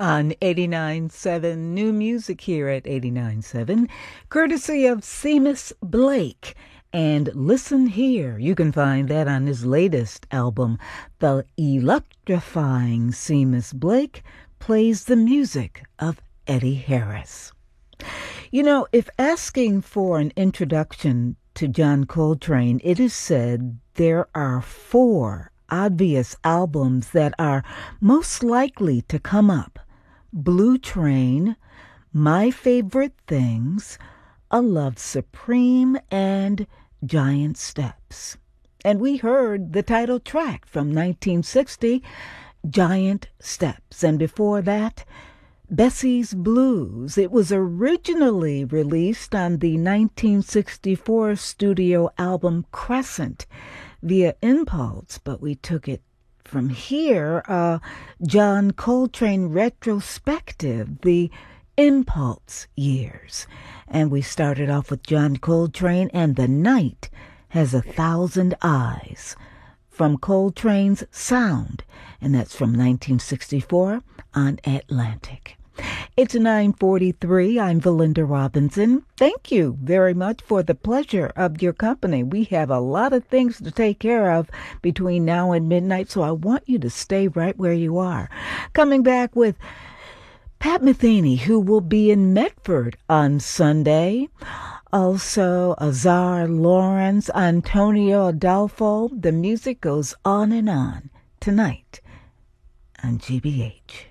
on 89.7 New Music here at 89.7, courtesy of Seamus Blake. And Listen Here, you can find that on his latest album. The electrifying Seamus Blake plays the music of Eddie Harris. You know, if asking for an introduction to John Coltrane, it is said there are 4 obvious albums that are most likely to come up: Blue Train, My Favorite Things, A Love Supreme, and Giant Steps. And we heard the title track from 1960, Giant Steps. And before that, Bessie's Blues. It was originally released on the 1964 studio album Crescent via Impulse, but we took it from here, John Coltrane retrospective, the Impulse years. And we started off with John Coltrane and The Night Has 1,000 Eyes from Coltrane's Sound, and that's from 1964 on Atlantic. It's 9:43. I'm Valinda Robinson. Thank you very much for the pleasure of your company. We have a lot of things to take care of between now and midnight, so I want you to stay right where you are. Coming back with Pat Metheny, who will be in Medford on Sunday. Also, Azar Lawrence, Antonio Adolfo. The music goes on and on tonight on GBH.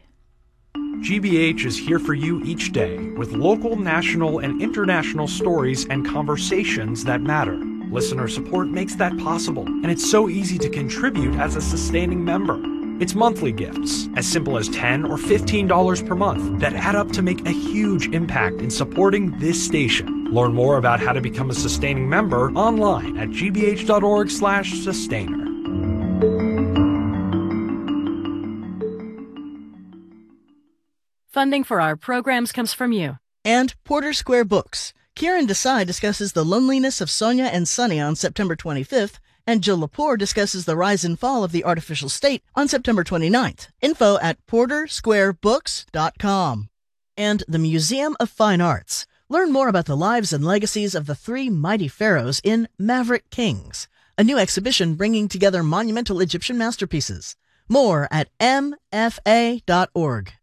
GBH is here for you each day with local, national, and international stories and conversations that matter. Listener support makes that possible, and it's so easy to contribute as a sustaining member. It's monthly gifts, as simple as $10 or $15 per month, that add up to make a huge impact in supporting this station. Learn more about how to become a sustaining member online at gbh.org/sustainer. Funding for our programs comes from you. And Porter Square Books. Kieran Desai discusses the loneliness of Sonia and Sonny on September 25th, and Jill Lepore discusses the rise and fall of the artificial state on September 29th. Info at portersquarebooks.com. And the Museum of Fine Arts. Learn more about the lives and legacies of the 3 mighty pharaohs in Maverick Kings, a new exhibition bringing together monumental Egyptian masterpieces. More at mfa.org.